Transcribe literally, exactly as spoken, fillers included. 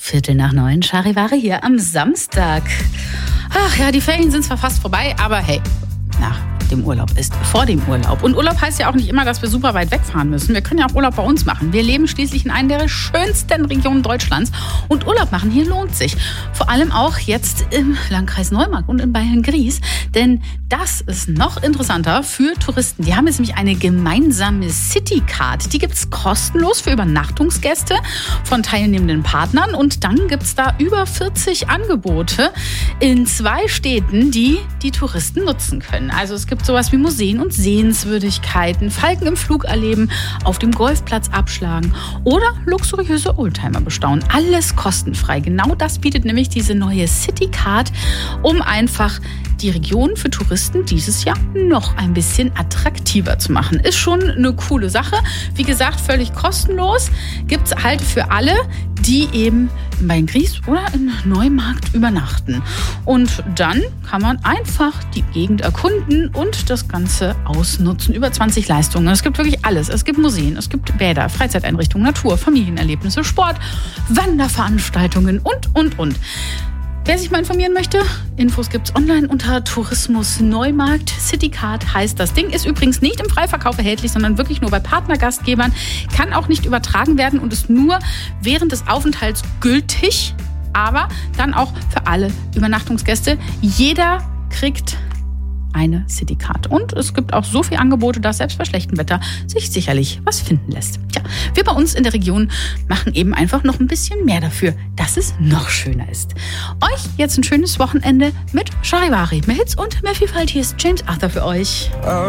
Viertel nach neun, Charivari hier am Samstag. Ach ja, die Ferien sind zwar fast vorbei, aber hey, nach dem Urlaub ist vor dem Urlaub. Und Urlaub heißt ja auch nicht immer, dass wir super weit wegfahren müssen. Wir können ja auch Urlaub bei uns machen. Wir leben schließlich in einer der schönsten Regionen Deutschlands. Und Urlaub machen hier lohnt sich. Vor allem auch jetzt im Landkreis Neumarkt und in Bayern-Gries. Denn das ist noch interessanter für Touristen. Die haben jetzt nämlich eine gemeinsame Citycard. Die gibt es kostenlos für Übernachtungsgäste von teilnehmenden Partnern. Und dann gibt es da über vierzig Angebote in zwei Städten, die die Touristen nutzen können. Also es gibt sowas wie Museen und Sehenswürdigkeiten, Falken im Flug erleben, auf dem Golfplatz abschlagen oder luxuriöse Oldtimer bestaunen. Alles kostenfrei. Genau das bietet nämlich diese neue Citycard, um einfach die Region für Touristen dieses Jahr noch ein bisschen attraktiver zu machen. Ist schon eine coole Sache. Wie gesagt, völlig kostenlos. Gibt es halt für alle, die eben in Bayern-Gries oder in Neumarkt übernachten. Und dann kann man einfach die Gegend erkunden und das Ganze ausnutzen. Über zwanzig Leistungen. Es gibt wirklich alles. Es gibt Museen, es gibt Bäder, Freizeiteinrichtungen, Natur, Familienerlebnisse, Sport, Wanderveranstaltungen und, und, und. Wer sich mal informieren möchte, Infos gibt's online unter Tourismus Neumarkt. Citycard heißt das Ding. Ist übrigens nicht im Freiverkauf erhältlich, sondern wirklich nur bei Partnergastgebern. Kann auch nicht übertragen werden und ist nur während des Aufenthalts gültig. Aber dann auch für alle Übernachtungsgäste. Jeder kriegt eine Citycard. Und es gibt auch so viele Angebote, dass selbst bei schlechtem Wetter sich sicherlich was finden lässt. Tja, wir bei uns in der Region machen eben einfach noch ein bisschen mehr dafür, dass es noch schöner ist. Euch jetzt ein schönes Wochenende mit Charivari. Mehr Hits und mehr Vielfalt. Hier ist James Arthur für euch.